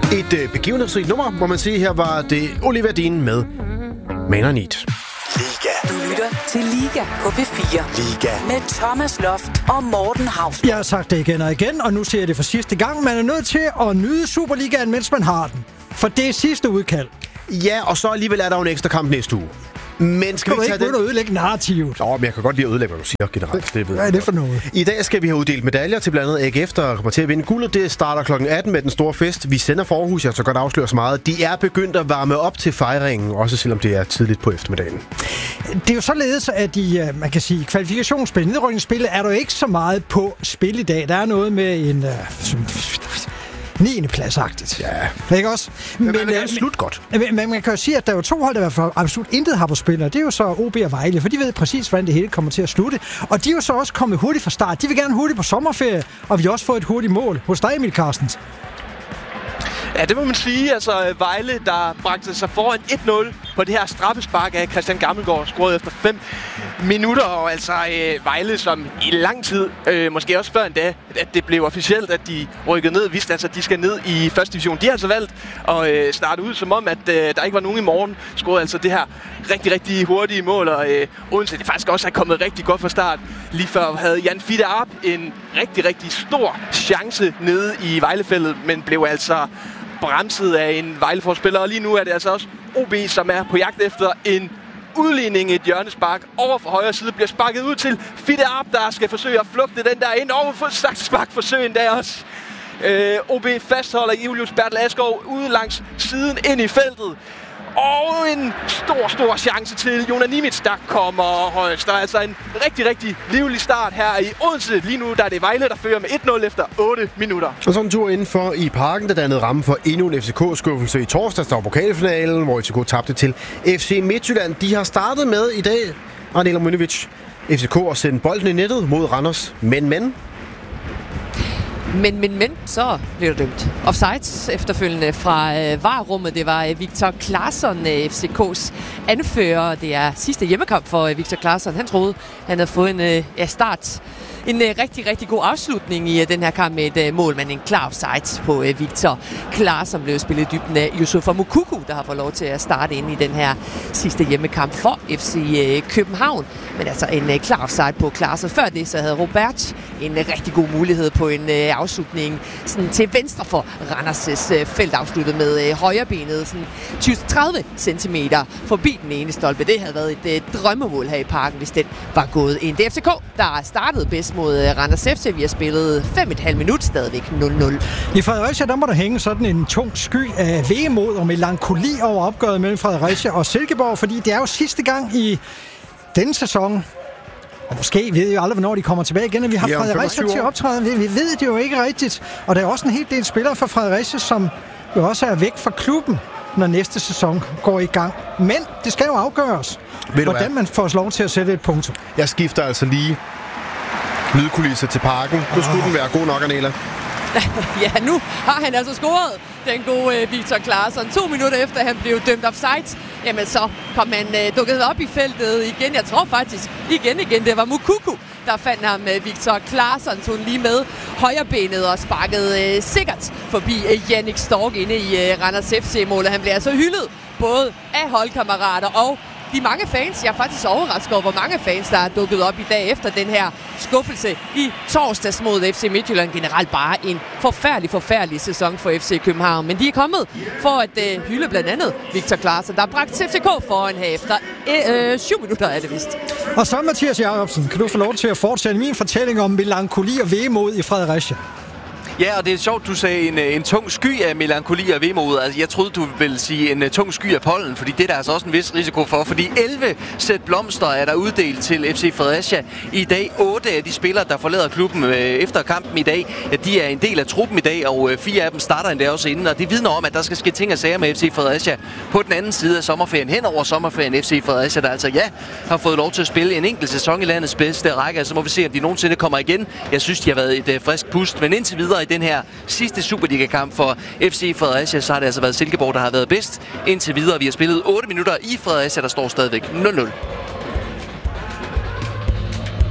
Et begivenhedsrigt nummer, hvor man siger, her var det Oliver Dean med Man on It. Liga. Du lytter til Liga på P4. Liga. Med Thomas Loft og Morten Hausgaard. Jeg har sagt det igen og igen, og nu siger jeg det for sidste gang. Man er nødt til at nyde Superligaen, mens man har den. For det er sidste udkald. Ja, og så alligevel er der jo en ekstra kamp næste uge. Men skal vi ikke tage den? At ødelægge narrativet. Men jeg kan godt lide at ødelægge, hvad du siger generelt. Det Hvad er det for noget? I dag skal vi have uddelt medaljer til blandt andet AGF, der kommer til at vinde guldet. Det starter kl. 18 med den store fest. Vi sender for Aarhus, jeg så godt afsløre så meget. De er begyndt at varme op til fejringen, også selvom det er tidligt på eftermiddagen. Det er jo således, at i, man kan sige, kvalifikationsspil, nedrykningsspillet, er der jo ikke så meget på spil i dag. Der er noget med en 9. plads-agtigt. Ja. Ikke også? Men det er slut godt. Men man kan jo sige, at der er jo 2 hold, der i hvert fald absolut intet har på spil, og det er jo så OB og Vejle, for de ved præcis, hvordan det hele kommer til at slutte. Og de er jo så også kommet hurtigt fra start. De vil gerne hurtigt på sommerferie, og vi har også fået et hurtigt mål hos dig, Emil Carstens. Ja, det må man sige. Altså, Vejle, der bragte sig foran 1-0 på det her straffespark af Christian Gammelgaard, scoret efter 5 minutter. Og altså Vejle, som i lang tid, måske også før endda, at det blev officielt, at de rykkede ned, vidste altså, at de skal ned i første division. De har altså valgt at starte ud, som om, at der ikke var nogen i morgen. Scorede altså det her rigtig, rigtig hurtige mål, og Odense, de faktisk også er kommet rigtig godt fra start. Lige før havde Jan Fiete Arp en rigtig, rigtig stor chance nede i Vejlefeltet, men blev altså bremset af en Vejle-forspiller, og lige nu er det altså også OB, som er på jagt efter en udligning. Et hjørnespark over for højre side bliver sparket ud til Fiete Arp, der skal forsøge at flugte den der ind over for sakspark forsøg endda også. OB fastholder Julius Bertel Askov ude langs siden ind i feltet. Og en stor chance til Jonas Nimitz, der kommer højst. Der er altså en rigtig, rigtig livlig start her i Odense. Lige nu der er det Vejle, der fører med 1-0 efter 8 minutter. Og så en tur indenfor i Parken, der dannede ramme for endnu en FCK-skuffelse i torsdags, der var pokalfinalen, hvor FCK tabte til FC Midtjylland. De har startet med i dag, Anela Mønnevic, FCK at sende bolden i nettet mod Randers. Men, så blev det dømt. Offsides efterfølgende fra VAR-rummet. Det var Victor Claesson, FCK's anfører. Det er sidste hjemmekamp for Victor Claesson. Han troede, han havde fået en start. En rigtig, rigtig god afslutning i den her kamp med et mål, men en klar offside på Victor Claesson blev spillet i dybden af Yusufa Moukoko, der har fået lov til at starte ind i den her sidste hjemmekamp for FC København. Men altså en klar offside på Claesson. Før det så havde Robert en rigtig god mulighed på en afslutning sådan til venstre for Randers' felt, afsluttet med højrebenet sådan 20-30 cm forbi den ene stolpe. Det havde været et drømmemål her i Parken, hvis den var gået ind. Det er FCK, der startede bedst mod Randers FC. Vi har spillet 5,5 minutter, stadigvæk 0-0. I Fredericia, der må der hænge sådan en tung sky af vemod og melankoli over opgøret mellem Fredericia og Silkeborg, fordi det er jo sidste gang i denne sæson, og måske ved jeg aldrig, hvornår de kommer tilbage igen, at vi har Fredericia til at optræde. Vi ved det jo ikke rigtigt. Og der er også en hel del spillere fra Fredericia, som jo også er væk fra klubben, når næste sæson går i gang. Men det skal jo afgøres, hvordan man får lov til at sætte et punktum. Jeg skifter altså lige lydkulisser til Parken. Nu skulle den være god nok, Anela. Ja, nu har han altså scoret, den gode Victor Claesson. 2 minutter efter, han blev dømt offside. Jamen, så kom han dukket op i feltet igen. Jeg tror faktisk igen, det var Moukoko, der fandt ham. Victor Claesson tog lige med højrebenet og sparkede sikkert forbi Jannik Stork inde i Randers FC-målet. Han blev altså hyldet både af holdkammerater og de mange fans. Jeg er faktisk overrasket over, hvor mange fans, der er dukket op i dag efter den her skuffelse i torsdags mod FC Midtjylland. Generelt bare en forfærdelig sæson for FC København. Men de er kommet for at hylde blandt andet Victor Claesson, der har bragt FCK foran her efter 7 minutter, er det vist. Og så, Mathias Jacobsen, kan du få lov til at fortsætte min fortælling om melankoli og vemod i Fredericia? Ja, og det er sjovt, du sagde en tung sky af melankoli og vemod. Altså, jeg troede, du ville sige en tung sky af pollen, fordi det er der altså også en vis risiko for. Fordi 11 sæt blomster er der uddelt til FC Fredericia i dag. 8 af de spillere, der forlader klubben efter kampen i dag, de er en del af truppen i dag, og 4 af dem starter endda også inden. Og det vidner om, at der skal ske ting og sager med FC Fredericia på den anden side af sommerferien. Hen over sommerferien FC Fredericia, der altså har fået lov til at spille en enkelt sæson i landets bedste række. Så må vi se, om de nogensinde kommer igen. Jeg synes, de har været et frisk pust, men indtil videre den her sidste Superliga-kamp for FC Fredericia, så har det altså været Silkeborg, der har været bedst indtil videre. Vi har spillet 8 minutter i Fredericia, der står stadigvæk 0-0.